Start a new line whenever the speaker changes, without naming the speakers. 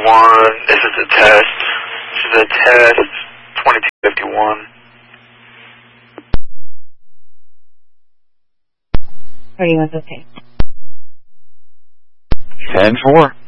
This is a test. This is a test. 2251.
31's okay.
10-4.